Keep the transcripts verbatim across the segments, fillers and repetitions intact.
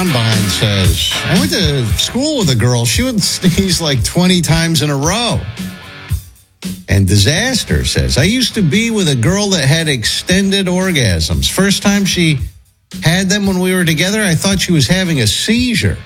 Dawn behind says, I went to school with a girl. She would sneeze like twenty times in a row. And Disaster says, I used to be with a girl that had extended orgasms. First time she had them when we were together, I thought she was having a seizure.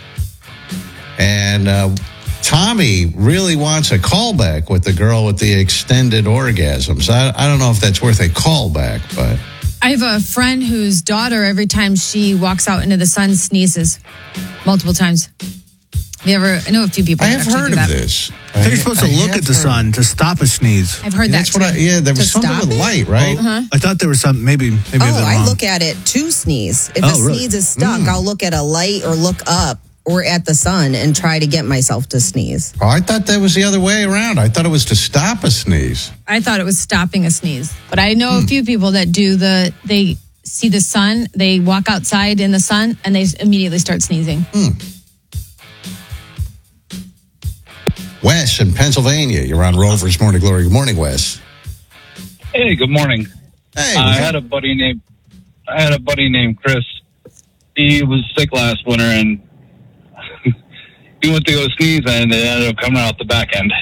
And uh, Tommy really wants a callback with the girl with the extended orgasms. I, I don't know if that's worth a callback, but... I have a friend whose daughter, every time she walks out into the sun, sneezes multiple times. Have you ever? I know a few people. I have actually heard do of that. this. I think you're supposed to I look at the heard. sun to stop a sneeze. I've heard Yeah, that. that's what I, yeah, there was To something stop with it? light, right? Uh-huh. I thought there was some, maybe, maybe Oh, I'm I wrong. look at it to sneeze. If Oh, a really? sneeze is stuck, Mm. I'll look at a light or look up or at the sun and try to get myself to sneeze. Oh, I thought that was the other way around. I thought it was to stop a sneeze. I thought it was stopping a sneeze, but I know Hmm. a few people that do the. They see the sun, they walk outside in the sun, and they immediately start sneezing. Wes in Pennsylvania, you're on Rover's Morning Glory. Good morning, Wes. Hey, good morning. Hey, I what's had up? a buddy named I had a buddy named Chris. He was sick last winter, and he went to go sneeze, and it ended up coming out the back end.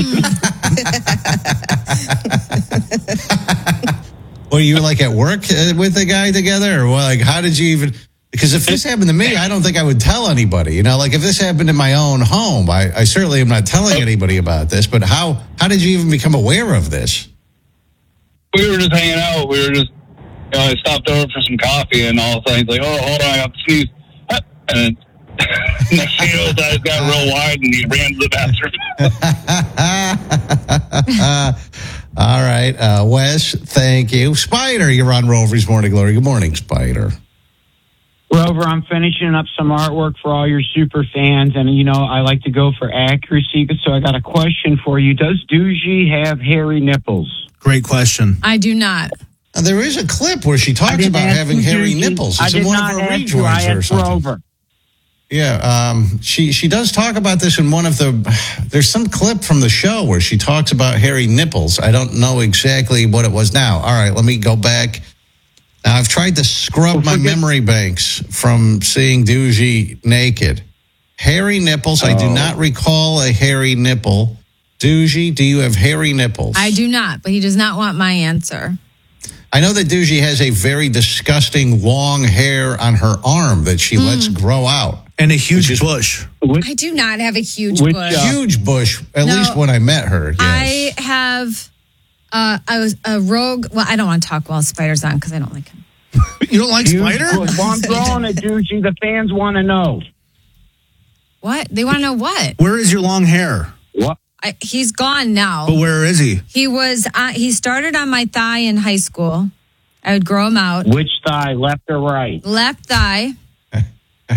Were you like at work uh, with the guy together, or what, like how did you even? Because if this happened to me, I don't think I would tell anybody. You know, like if this happened in my own home, I, I certainly am not telling anybody about this. But how how did you even become aware of this? We were just hanging out. We were just, you know, I stopped over for some coffee, and all of a sudden he's like, "Oh, hold on, I got to sneeze." And next thing you know, his eyes got real wide, and he ran to the bathroom. All right, uh, Wes, thank you. Spider, you're on Rover's Morning Glory. Good morning, Spider. Rover, I'm finishing up some artwork for all your super fans, and, you know, I like to go for accuracy, so I got a question for you. Does Doogie have hairy nipples? Great question. I do not. Uh, there is a clip where she I talks didn't about ask having you, hairy Doogie. nipples. I It's in did one not of her ask you. I rejoins or asked something. Rover. Yeah, um, she she does talk about this in one of the. There's some clip from the show where she talks about hairy nipples. I don't know exactly what it was now. All right, let me go back. Now I've tried to scrub my memory banks from seeing Doogie naked. Hairy nipples. I do not recall a hairy nipple. Doogie, do you have hairy nipples? I do not, but he does not want my answer. I know that Doogie has a very disgusting long hair on her arm that she lets grow out. And a huge is- bush. I do not have a huge Which, bush. uh, Huge bush, at No, least when I met her. Yes. I have uh, I was a rogue. Well, I don't want to talk while Spider's on because I don't like him. You don't like Huge Spider? bush. Well, I'm throwing it, Doogie. The fans want to know. What? They want to know what? Where is your long hair? What? I, he's gone now. But where is he? He was. Uh, he started on my thigh in high school. I would grow him out. Which thigh, left or right? Left thigh.